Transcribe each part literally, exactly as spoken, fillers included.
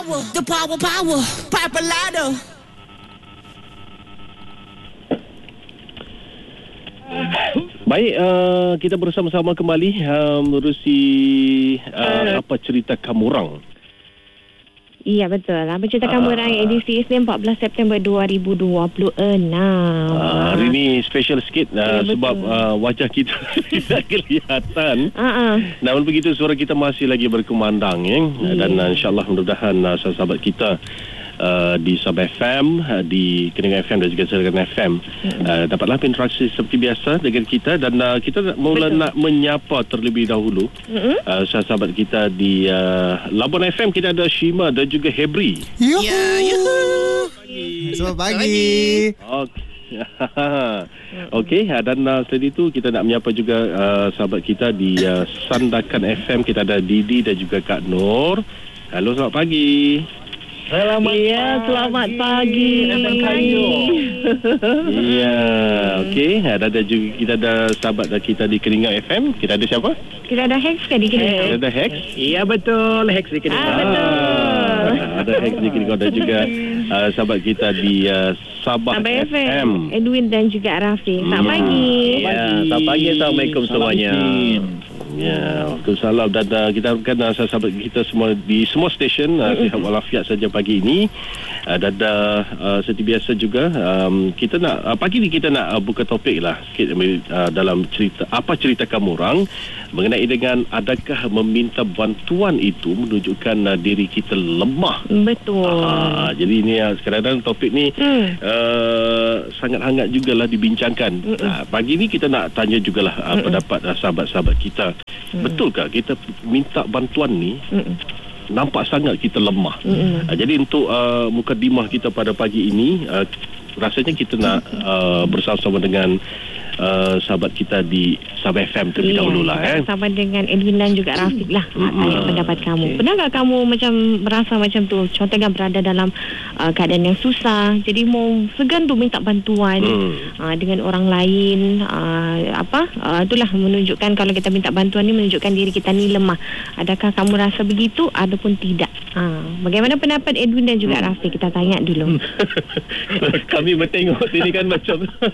power, the power, power, Papalado. Baik, uh, kita bersama-sama kembali uh, menerusi uh, apa cerita kamu orang. Ya, betul. Apa cerita kamu orang edisi Isnin empat belas September dua ribu dua puluh enam. Uh, hari ini special sikit uh, ya, sebab uh, wajah kita tidak kelihatan. Uh-uh. Namun begitu suara kita masih lagi berkumandang eh? yeah. Dan uh, insyaAllah mudah-mudahan uh, sahabat kita Uh, di Sub F M, uh, di Keningan F M dan juga Serkan F M mm-hmm. uh, dapatlah berinteraksi seperti biasa dengan kita. Dan uh, kita mula nak menyapa terlebih dahulu mm-hmm. uh, sahabat kita di uh, Labuan F M. Kita ada Shima dan juga Hebri. Yuhu. Ya, yuhu. Selamat pagi. Okey. Okey, dan uh, selain itu kita nak menyapa juga uh, sahabat kita di uh, Sandakan F M. Kita ada Didi dan juga Kak Nur. Halo, selamat pagi. Selamat ya, selamat pagi. Selamat pagi. Ya, okey. Ada ada juga kita ada sahabat kita di Keningan F M. Kita ada siapa? Kita ada Hex ke di Keningan? Kita ada Hex. Iya betul, Hex di Keningan. Ah, betul. Ah, ada Hex di Keningan dan juga uh, sahabat kita di uh, Sabah, Sabah F M. F M. Edwin dan juga Rafi. Selamat hmm. pagi. Ya, selamat pagi. Assalamualaikum semuanya. Ya, Waalaikumsalam. Dan uh, kita harapkan uh, sahabat kita semua di semua stesen uh, sihat walafiat saja pagi ini. Uh, dan uh, uh, seperti biasa juga um, kita nak uh, pagi ni kita nak uh, buka topik lah sikit uh, dalam cerita apa cerita kamu orang mengenai dengan adakah meminta bantuan itu menunjukkan uh, diri kita lemah. Betul. Uh, jadi ini uh, kadang-kadang topik ni mm. uh, sangat hangat jugalah dibincangkan. Uh, pagi ni kita nak tanya jugalah uh, pendapat uh, sahabat-sahabat kita. Mm. Betulkah kita minta bantuan ni Mm-mm. nampak sangat kita lemah. Uh, jadi untuk uh, mukadimah kita pada pagi ini uh, rasanya kita nak uh, bersama-sama dengan uh, sahabat kita di Sabah F M terlebih yeah, dahulu lah eh. Sama dengan Edwin dan juga Rafiq lah. Nak tanya mm-hmm. pendapat kamu. Okay. Pernah tak kamu macam merasa macam tu, contohnya berada dalam uh, keadaan yang susah, jadi mau segan tu minta bantuan mm. uh, dengan orang lain, uh, apa uh, itulah menunjukkan kalau kita minta bantuan ni menunjukkan diri kita ni lemah. Adakah kamu rasa begitu ataupun tidak? Uh, bagaimana pendapat Edwin dan juga mm. Rafiq? Kita tanya dulu. Kami bertengok sini kan macam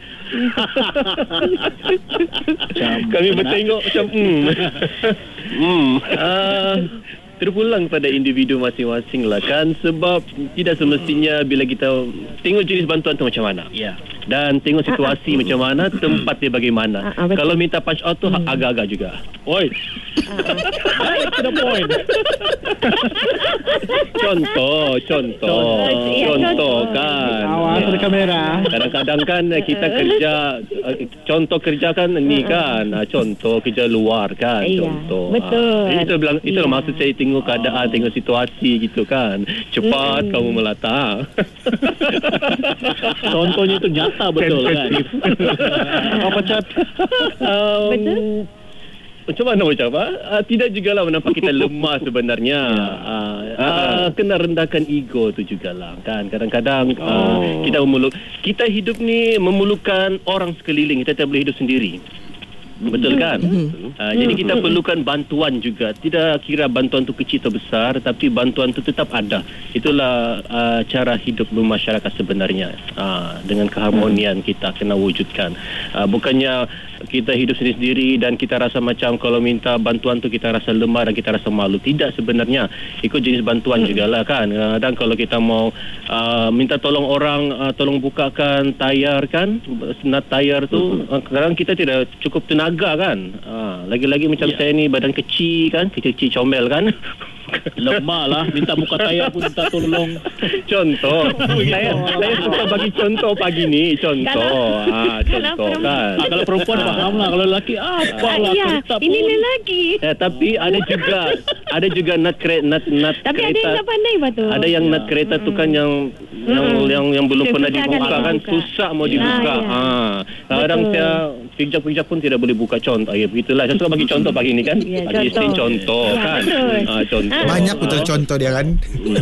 kami bertengok macam hmm. hmm. Uh, terpulang pada individu masing-masing lah kan, sebab tidak semestinya bila kita tengok jenis bantuan tu macam mana ya, dan tengok situasi macam mana, tempat dia bagaimana. Kalau minta punch out tu hmm. agak-agak juga. Oi. To the point. Contoh, contoh, contoh kan. Awas ada kamera. Kadang-kadang kan kita kerja, contoh kerja kan ni kan, contoh kerja luar kan, contoh. Betul. Itu bilang, itu maksud saya tengok keadaan, tengok situasi gitu kan. Cepat kamu melata. Contohnya itu nyata betul kan. Apa cat? Betul. Macam mana macam apa? Uh, tidak jugalah menampak kita lemah sebenarnya. Uh, uh, kena rendahkan ego tu jugalah kan. Kadang-kadang uh, oh. kita memeluk, kita hidup ni memerlukan orang sekeliling. Kita tak boleh hidup sendiri. Betul kan? Mm-hmm. Uh, jadi kita perlukan bantuan juga. Tidak kira bantuan tu kecil atau besar, tapi bantuan tu tetap ada. Itulah uh, cara hidup bermasyarakat sebenarnya. Uh, dengan keharmonian kita kena wujudkan. Uh, bukannya kita hidup sendiri-sendiri dan kita rasa macam kalau minta bantuan tu kita rasa lemah dan kita rasa malu. Tidak sebenarnya. Ikut jenis bantuan mm-hmm. jugalah kan. Uh, dan kalau kita mau uh, minta tolong orang, uh, tolong bukakan tayar kan, senat tayar tu, mm-hmm. uh, kadang kita tidak cukup tenaga agak kan. Ha, lagi-lagi macam yeah. saya ni badan kecil kan, kecil-kecil comel kan. Lemah lah, minta buka tayar pun minta tolong. Contoh. saya saya suka bagi contoh pagi ni, contoh. Ah, ha, contoh kalau kan. Ha, kalau perempuan faham lah, kalau lelaki apa ah, lah ya, ini lelaki. Ya, tapi ada juga ada juga nut kereta nut, nut tapi kereta. Tapi ada yang tak pandai betul. Ada yang ya. nut kereta tu kan yang hmm. yang yang yang belum susah pernah dibuka kan, dibuka. susah mau ya, dibuka. Ha. Ya. Kadang saya pijak-pijak pun tidak boleh buka contoh. Ya begitulah. Saya suka bagi contoh pagi ni kan. Ya, bagi contoh, contoh ya, kan. Ha, contoh. Banyak betul contoh dia kan.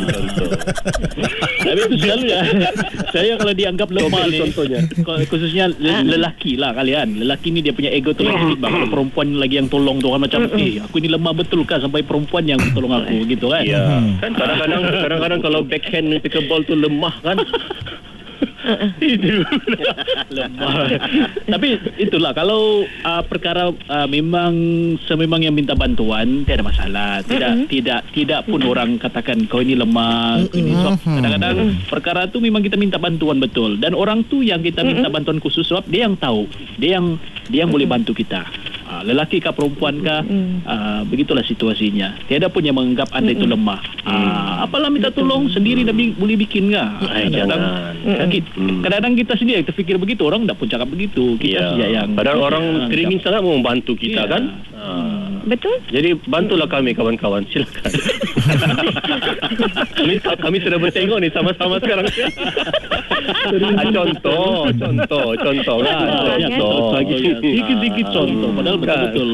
Tapi itu selalu ya. Saya kalau dianggap lemah ni, contohnya khususnya lelaki lah kalian. Lelaki ni dia punya ego tu lagi. Kalau perempuan lagi yang tolong tu kan macam eh aku ni lemah betul kan, sampai perempuan perempuan yang tolong aku gitu kan. Ya. Kan kadang-kadang kadang-kadang kalau backhand pickleball tu lemah kan. Itu lemah. Tapi itulah kalau uh, perkara uh, memang sememang yang minta bantuan tidak ada masalah. Tidak mm-hmm. tidak tidak pun mm-hmm. orang katakan kau ini lemah, mm-hmm. ini sebab kadang-kadang mm-hmm. perkara tu memang kita minta bantuan betul dan orang tu yang kita minta bantuan khusus sebab dia yang tahu, dia yang dia yang boleh bantu kita. Uh, lelaki kah perempuan kah, uh, begitulah situasinya. Tiada pun yang menganggap anda itu lemah. Uh, apalah minta tolong sendiri dah bi- boleh bikin kah? Ay, jangan. Kadang-kadang kita sendiri yang terfikir begitu, orang tak pun cakap begitu. Kita ya. yang padahal orang uh, teringin sangat mau membantu kita ya. Kan. Uh, Betul. Jadi bantulah kami kawan-kawan, silakan. kami, kami sudah bertengok ni sama-sama sekarang. ah, contoh, contoh, contoh kan. Contoh. Sedikit-sedikit contoh, padahal betul-betul.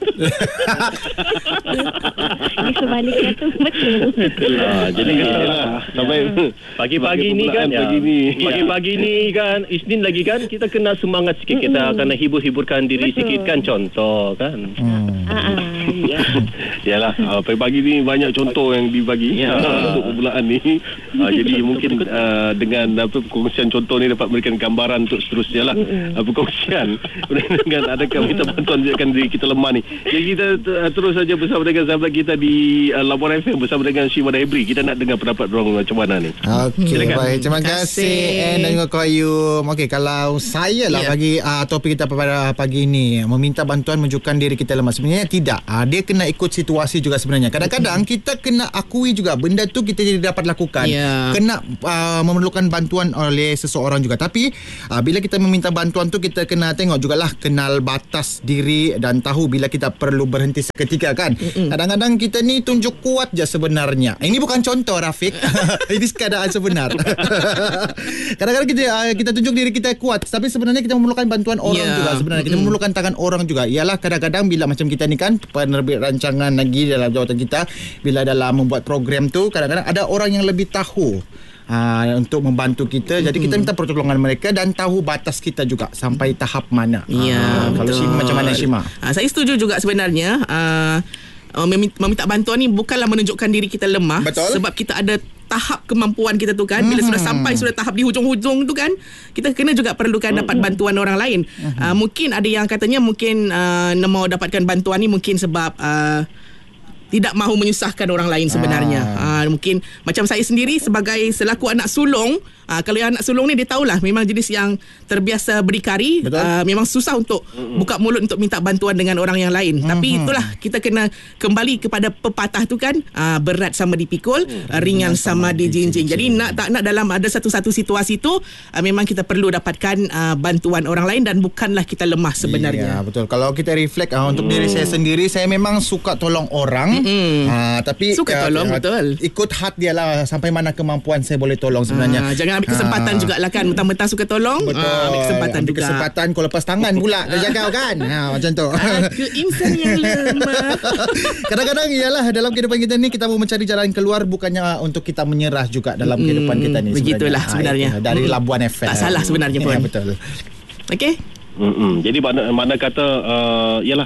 Ini sebaliknya tu betul. Ah, jadi lah. Sampai pagi-pagi ni kan, ya. Pagi-pagi ni kan, Isnin lagi kan, kita kena semangat sikit, kita kena hibur-hiburkan diri sikit kan, contoh kan. Ah. Ya. Yalah, uh, pagi-pagi ni banyak contoh yang dibagi ya. uh, untuk permulaan ni. Uh, jadi mungkin uh, dengan apa perkongsian contoh ni dapat memberikan gambaran untuk seterusnya lah. Uh, perkongsian dengan adakah kita bantuan menunjukkan diri kita lemah ni. Jadi kita uh, terus saja bersama dengan sahabat kita di uh, Labuan F M bersama dengan Shima dan Hebri. Kita nak dengar pendapat diorang macam mana ni. Okey, baik. Terima kasih Anne dan juga Koyum. Okey, kalau saya lah yeah. bagi uh, topik kita pada pagi ni, meminta bantuan menunjukkan diri kita lemah. Sebenarnya tidak. Uh, dia kena ikut situasi juga sebenarnya. Kadang-kadang kita kena akui juga benda tu kita tidak dapat lakukan. Yeah. Kena uh, memerlukan bantuan oleh seseorang juga. Tapi uh, bila kita meminta bantuan tu kita kena tengok jugalah, kenal batas diri dan tahu bila kita perlu berhenti seketika kan. Mm-mm. Kadang-kadang kita ni tunjuk kuat je sebenarnya. Ini bukan contoh Rafiq. Ini keadaan sebenar. Kadang-kadang kita uh, kita tunjuk diri kita kuat, tapi sebenarnya kita memerlukan bantuan orang yeah. juga sebenarnya. Kita Mm-mm. memerlukan tangan orang juga. Ialah kadang-kadang bila macam kita ni kan penerbit rancangan lagi dalam jawatan kita, bila dalam membuat program tu kadang-kadang ada orang yang lebih tahu uh, untuk membantu kita. Jadi kita minta pertolongan mereka dan tahu batas kita juga sampai tahap mana. Ya, uh, kalau Shima macam mana Shima? Uh, saya setuju juga sebenarnya. Uh, meminta bantuan ni bukanlah menunjukkan diri kita lemah. Betul. Sebab kita ada tahap kemampuan kita tu kan. Bila mm-hmm. sudah sampai sudah tahap di hujung-hujung tu kan, kita kena juga perlukan mm-hmm. dapat bantuan orang lain. Mm-hmm. Uh, mungkin ada yang katanya mungkin uh, mau dapatkan bantuan ni mungkin sebab uh, tidak mahu menyusahkan orang lain sebenarnya. Ah. Uh, mungkin macam saya sendiri sebagai selaku anak sulung, uh, kalau yang anak sulung ni dia tahulah memang jenis yang terbiasa berdikari, uh, memang susah untuk mm-hmm. buka mulut untuk minta bantuan dengan orang yang lain. Mm-hmm. Tapi itulah kita kena kembali kepada pepatah tu kan, uh, berat sama dipikul, mm-hmm. uh, ringan sama, sama dijinjing. Jadi nak tak nak dalam ada satu-satu situasi tu uh, memang kita perlu dapatkan uh, bantuan orang lain dan bukanlah kita lemah sebenarnya. Ya, betul. Kalau kita reflect uh, untuk mm. diri saya sendiri, saya memang suka tolong orang. Mm-hmm. Uh, tapi suka tolong uh, betul. Ikut hat dia lah sampai mana kemampuan saya boleh tolong sebenarnya. Uh, jangan ambil kesempatan uh, jugalah kan. Mentang-mentang suka tolong, betul. Uh, ambil kesempatan ambil juga. Kesempatan kau lepas tangan pula dah jaga kan. Ha, macam tu. Aku insan yang lemah. Kadang-kadang ialah dalam kehidupan kita ni kita mau mencari jalan keluar, bukannya untuk kita menyerah juga dalam hmm, kehidupan kita ni. Begitulah sebenarnya. Ha, dari Labuan F M. Tak salah sebenarnya pun. Ya, betul. Okey. Mm-mm. Jadi mana, mana kata uh, ialah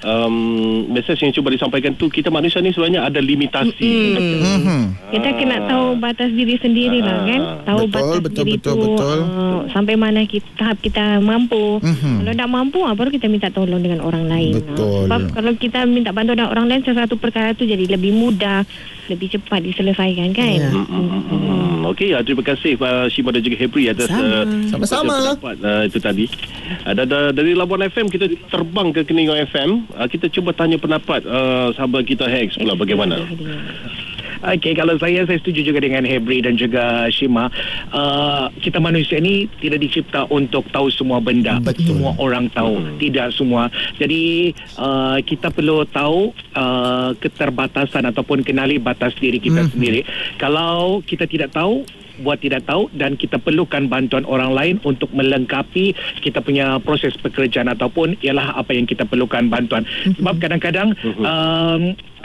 um, mesej yang cuba disampaikan tu, kita manusia ni sebenarnya ada limitasi. Mm-hmm. Kita kena tahu batas diri sendiri lah kan. Tahu betul, batas betul, diri betul, tu betul. Uh, sampai mana kita, tahap kita mampu. Mm-hmm. Kalau tak mampu, baru kita minta tolong dengan orang lain. Betul. Sebab kalau kita minta bantuan dengan orang lain, sesuatu perkara tu jadi lebih mudah, lebih cepat diselesaikan kan. Yeah. Mm-hmm. Okey, ya, terima kasih uh, Shima dan juga Hebri atas uh, sama-sama pendapat uh, itu tadi. Ada uh, dari Labuan F M kita terbang ke Keningau F M. Uh, kita cuba tanya pendapat uh, sahabat kita Hex pula bagaimana. Okey, kalau saya saya setuju juga dengan Hebri dan juga Shima. Uh, kita manusia ni tidak dicipta untuk tahu semua benda. Betul. Semua orang tahu, hmm. tidak semua. Jadi uh, kita perlu tahu uh, keterbatasan ataupun kenali batas diri kita hmm. sendiri. Kalau kita tidak tahu, buat tidak tahu, dan kita perlukan bantuan orang lain untuk melengkapi kita punya proses pekerjaan ataupun ialah apa yang kita perlukan bantuan. Sebab kadang-kadang um,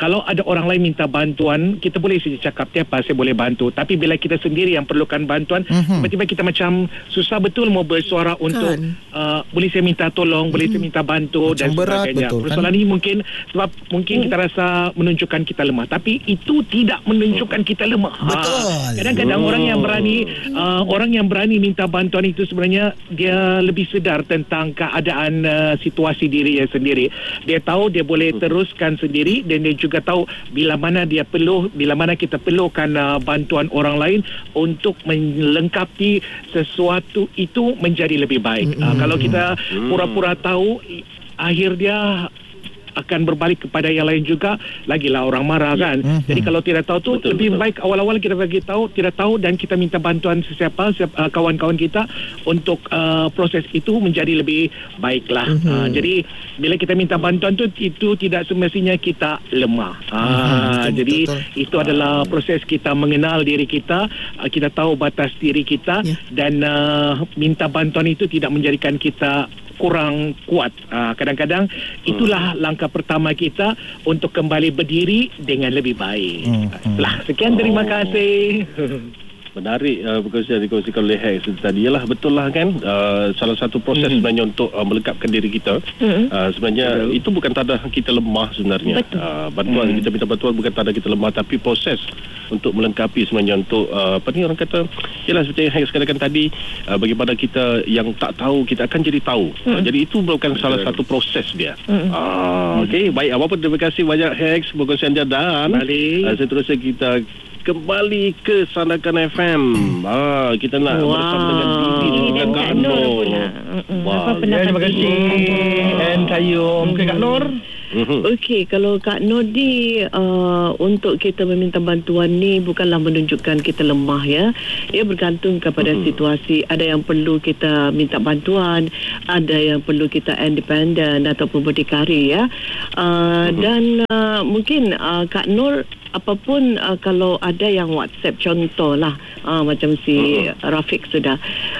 kalau ada orang lain minta bantuan, kita boleh saja cakap tiapa saya boleh bantu, tapi bila kita sendiri yang perlukan bantuan, mm-hmm. tiba-tiba kita macam susah betul mau bersuara untuk kan. uh, boleh saya minta tolong, mm-hmm. boleh saya minta bantu macam dan sebagainya. Betul, persoalan kan? Ini mungkin sebab mungkin mm. kita rasa menunjukkan kita lemah, tapi itu tidak menunjukkan kita lemah. Betul. Ha. Kadang-kadang oh. orang yang berani uh, orang yang berani minta bantuan itu sebenarnya dia lebih sedar tentang keadaan uh, situasi dirinya sendiri. Dia tahu dia boleh teruskan sendiri, dan dia juga tahu bila mana dia perlu, bila mana kita perlukan uh, bantuan orang lain untuk melengkapi sesuatu itu menjadi lebih baik. Mm-hmm. Uh, kalau kita pura-pura tahu, akhir dia akan berbalik kepada yang lain juga, lagilah orang marah kan. Mm-hmm. Jadi kalau tidak tahu tu betul, lebih betul. baik awal-awal kita bagi tahu, tidak tahu dan kita minta bantuan sesiapa, siapa, uh, kawan-kawan kita untuk uh, proses itu menjadi lebih baiklah. Mm-hmm. Uh, jadi bila kita minta bantuan tu, itu tidak semestinya kita lemah. Uh, mm-hmm. Jadi betul. itu adalah proses kita mengenal diri kita, uh, kita tahu batas diri kita, yeah. dan uh, minta bantuan itu tidak menjadikan kita kurang kuat. Uh, kadang-kadang itulah hmm. langkah pertama kita untuk kembali berdiri dengan lebih baik. Hmm. Hmm. Lah, sekian, terima oh. kasih. Menarik uh, perkongsian dikongsikan oleh Hex tadi. Yalah, betul lah kan, uh, salah satu proses mm-hmm. sebenarnya untuk uh, melengkapkan diri kita. Mm-hmm. uh, sebenarnya betul. Itu bukan tanda kita lemah sebenarnya. uh, bantuan mm-hmm. kita minta bantuan bukan tanda kita lemah, tapi proses untuk melengkapi sebenarnya untuk uh, apa ni orang kata, yalah seperti yang Hex katakan tadi, uh, bagaimana kita yang tak tahu kita akan jadi tahu. mm-hmm. uh, jadi itu merupakan salah satu proses dia. mm-hmm. uh, Okey, baik, apa pun terima kasih banyak Hex perkongsian dia, dan uh, seterusnya kita kembali ke Sandakan F M. Ah, kita nak wow. bersama dengan Didi dan Kak Nur. Wah, terima kasih. Dan Kayum ke Kak Nur. Okey, kalau Kak Nur ni uh, untuk kita meminta bantuan ni bukanlah menunjukkan kita lemah ya. Ia bergantung kepada uh-huh. situasi. Ada yang perlu kita minta bantuan, ada yang perlu kita independen ataupun berdikari ya. Uh, uh-huh. Dan uh, mungkin uh, Kak Nur, apapun uh, kalau ada yang WhatsApp contoh lah, uh, macam si uh-huh. Rafiq sudah,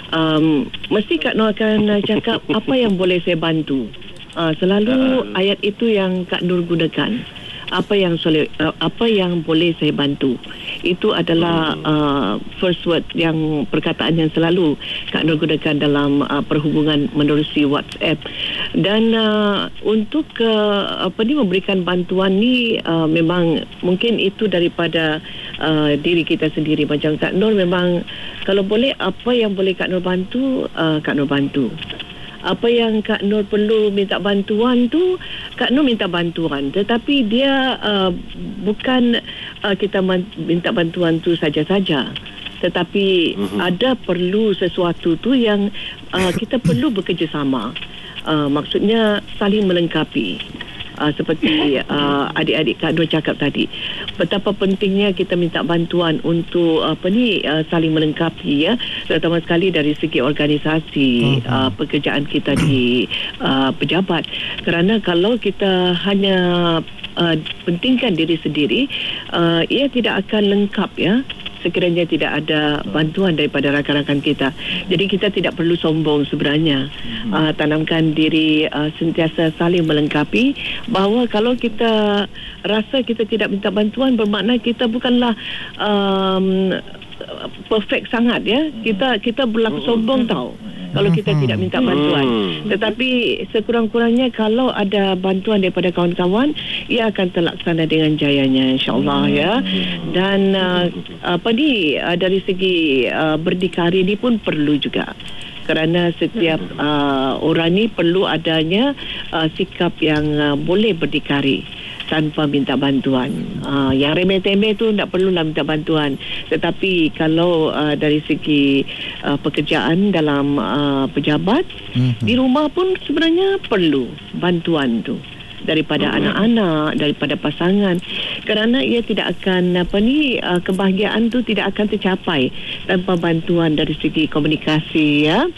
um, mesti Kak Nur akan uh, cakap apa yang boleh saya bantu. Uh, selalu uh. ayat itu yang Kak Nur gunakan. Apa yang soleh, uh, apa yang boleh saya bantu. Itu adalah uh, first word yang perkataan yang selalu Kak Nur gunakan dalam uh, perhubungan menerusi WhatsApp. Dan uh, untuk uh, apa ni memberikan bantuan ni uh, memang mungkin itu daripada uh, diri kita sendiri. Macam Kak Nur memang kalau boleh apa yang boleh Kak Nur bantu, uh, Kak Nur bantu. Apa yang Kak Nur perlu minta bantuan tu, Kak Nur minta bantuan. Tetapi dia uh, bukan uh, kita minta bantuan tu saja-saja. Tetapi uh-huh. ada perlu sesuatu tu yang uh, kita perlu bekerjasama. Uh, maksudnya saling melengkapi. Uh, seperti uh, adik-adik Kak Nur cakap tadi, betapa pentingnya kita minta bantuan untuk apa ni uh, saling melengkapi ya, terutama sekali dari segi organisasi uh-huh. uh, pekerjaan kita di uh, pejabat. Kerana kalau kita hanya uh, pentingkan diri sendiri, uh, ia tidak akan lengkap ya, sekiranya tidak ada bantuan daripada rakan-rakan kita. Jadi kita tidak perlu sombong sebenarnya. Hmm. Uh, tanamkan diri uh, sentiasa saling melengkapi, bahawa kalau kita rasa kita tidak minta bantuan, bermakna kita bukanlah um, perfect sangat ya. Kita kita berlaku sombong tau kalau kita tidak minta bantuan. Tetapi sekurang-kurangnya kalau ada bantuan daripada kawan-kawan, ia akan terlaksana dengan jayanya, insya-Allah ya. Dan uh, apa ni uh, dari segi uh, berdikari ni pun perlu juga. Kerana setiap uh, orang ni perlu adanya uh, sikap yang uh, boleh berdikari tanpa minta bantuan. Uh, yang remeh-temeh tu tak perlulah minta bantuan. Tetapi kalau uh, dari segi uh, pekerjaan dalam uh, pejabat, mm-hmm. di rumah pun sebenarnya perlu bantuan tu daripada mm-hmm. anak-anak, daripada pasangan. Kerana ia tidak akan apa ni uh, kebahagiaan tu tidak akan tercapai tanpa bantuan dari segi komunikasi ya.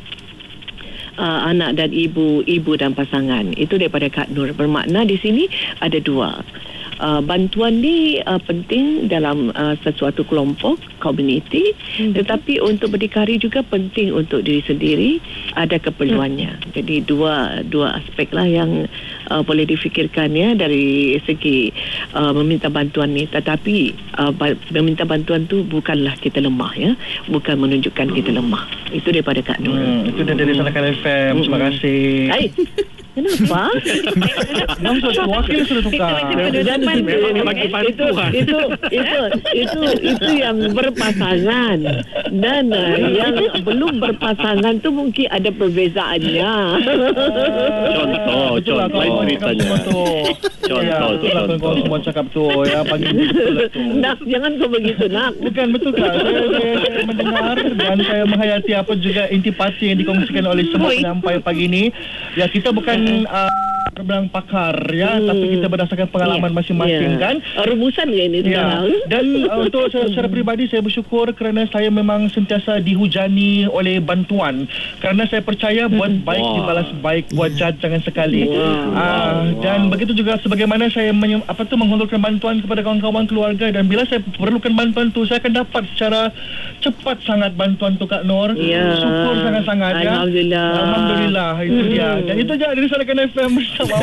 Uh, anak dan ibu, ibu dan pasangan. Itu daripada Kak Nur. Bermakna di sini ada dua. uh, bantuan ni uh, penting dalam uh, sesuatu kelompok, komuniti, hmm. tetapi untuk berdikari juga penting untuk diri sendiri, ada keperluannya. Hmm. Jadi dua dua aspek lah yang uh, boleh difikirkan ya dari segi uh, meminta bantuan ni. Tetapi uh, meminta bantuan tu bukanlah kita lemah ya, bukan menunjukkan kita lemah. Itu daripada Kak Nur. Hmm, itu dari Salakan F M. Terima kasih. Hai. Kenapa? Yang sudah wakil sudah tukar. Itu itu itu itu itu yang berpasangan dan uh, yang belum berpasangan tu mungkin ada perbezaannya. Contoh, contoh lain ceritanya. Contoh, contoh. Kau semua cakap tu ya pagi betul tu. Nak jangan kau begitu nak. Bukan betul tak? Saya, saya, saya mendengar dan saya menghayati apa juga intipati yang dikongsikan oleh semua penyampai pagi ini. Ya kita bukan Uh, berbilang pakar ya, hmm. tapi kita berdasarkan pengalaman yeah. masing-masing yeah. kan. Uh, rumusan ke ini sekarang? Yeah. Dan uh, untuk saya, secara peribadi saya bersyukur kerana saya memang sentiasa dihujani oleh bantuan. Kerana saya percaya buat baik wow. dibalas baik, buat jahat jangan sekali. Wow. Uh, wow. Dan begitu juga sebagaimana saya menye- apa tu menghulurkan bantuan kepada kawan-kawan keluarga, dan bila saya perlukan bantuan tu saya akan dapat secara cepat sangat bantuan tu Kak Nur. Yeah. Syukur sangat-sangat ya. Alhamdulillah. Alhamdulillah itu hmm. dia. Dan itu je dari Salakan F M.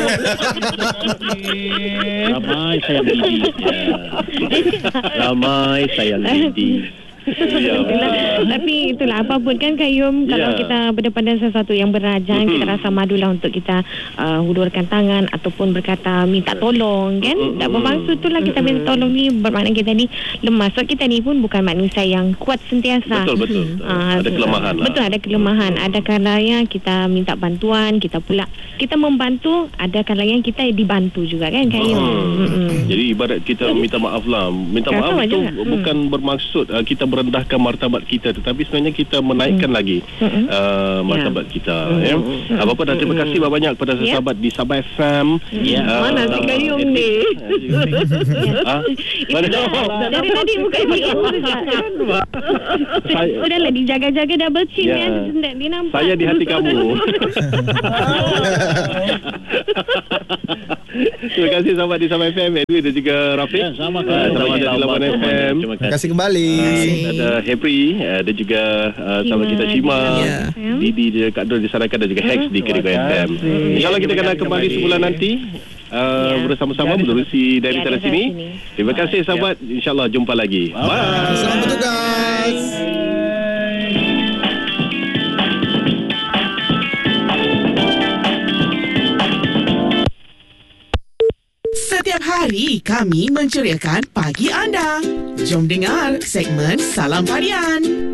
Ramai sayang Didi. Ramai sayang Didi. Ya, tapi itulah apa pun kan Kak Yum, ya. Kalau kita berdepan sesuatu yang berajang, kita rasa madulah untuk kita uh, hulurkan tangan ataupun berkata minta tolong kan. Tak bermaksud itulah kita minta tolong ni bermakna kita ni lemah. So kita ni pun bukan manusia yang kuat sentiasa. Betul betul. Uh, ada kelemahan lah. Betul, ada kelemahan. Ada kalanya kita minta bantuan, kita pula kita membantu, ada kalanya kita dibantu juga kan Kak Yum. Hmm. Hmm. Jadi ibarat kita minta maaf lah. Minta Rasa maaf tu hmm. bukan bermaksud uh, kita merendahkan martabat kita, tetapi sebenarnya kita menaikkan hmm. lagi uh, martabat yeah. kita hmm. ya. Hmm. Apa-apa dah terima kasih hmm. banyak kepada yeah. sahabat di Sabah F M. Yeah. Uh, Mana si Kayum ni? Ah, dari tadi bukan ni juga. Udahlah dijaga-jaga double chin ya. Dia nampak. Saya di hati kamu. Terima kasih sahabat di Sabah F M, Edwin dan juga Rafiq. Ya, sama uh, sama di Lawan F M. Terima kasih kembali. Ada Hebri, ada juga uh, sahabat kita Shima, yeah. Didi dia Kak Dul disarankan, dan juga Hex di Kerigo F M. InsyaAllah kita akan kembali sebulan nanti uh, yeah. bersama-sama menerusi dari sana sini. Terima kasih sahabat. InsyaAllah jumpa lagi. Bye. Bye. Selamat bertugas. Setiap hari kami menceriakan pagi anda. Jom dengar segmen Salam Harian.